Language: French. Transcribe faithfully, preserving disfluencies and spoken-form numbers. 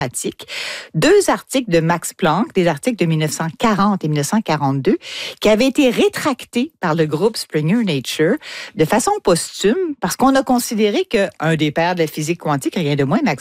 pratique, deux articles de Max Planck, des articles de dix-neuf cent quarante et dix-neuf cent quarante-deux, qui avaient été rétractés par le groupe Springer Nature de façon posthume parce qu'on a considéré qu'un des pères de la physique quantique, rien de moins, Max